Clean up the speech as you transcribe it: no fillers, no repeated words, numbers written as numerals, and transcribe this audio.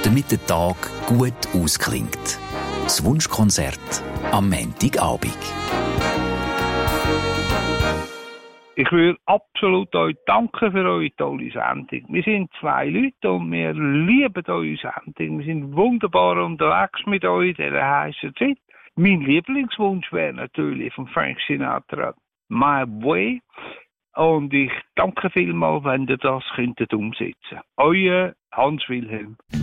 damit der Tag gut ausklingt. Das Wunschkonzert am Montagabend. Ich will absolut euch danken für eure tolle Sendung. Wir sind 2 Leute und wir lieben eure Sendung. Wir sind wunderbar unterwegs mit euch in dieser heißen Zeit. Mein Lieblingswunsch wäre natürlich von Frank Sinatra «My Way». Und ich danke vielmals, wenn ihr das könntet umsetzen. Euer Hans-Wilhelm.